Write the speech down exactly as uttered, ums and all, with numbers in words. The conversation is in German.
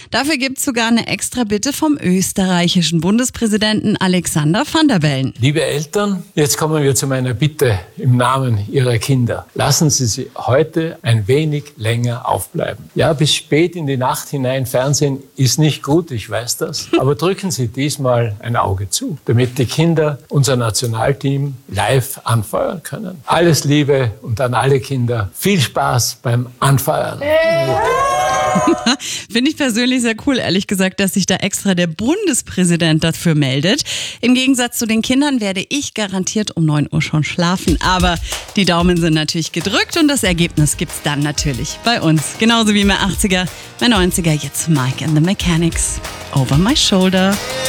Dafür gibt's sogar eine extra Bitte vom österreichischen Bundespräsidenten Alexander Van der Bellen. Liebe Eltern, jetzt kommen wir zu meiner Bitte im Namen Ihrer Kinder. Lassen Sie sie heute ein wenig länger aufbleiben. Ja, bis spät in die Nacht hinein Fernsehen ist nicht gut, ich weiß das. Aber drücken Sie diesmal ein Auge zu, damit die Kinder unser Nationalteam live anfeuern können. Alles Liebe und an alle Kinder viel Spaß beim Anfeuern. Finde ich persönlich sehr cool, ehrlich gesagt, dass sich da extra der Bundespräsident dafür meldet. Im Gegensatz zu den Kindern werde ich garantiert um neun Uhr schon schlafen. Aber die Daumen sind natürlich gedrückt und das Ergebnis gibt's dann natürlich bei uns. Genauso wie mehr achtziger, mehr neunziger, jetzt Mike and the Mechanics. Over my shoulder.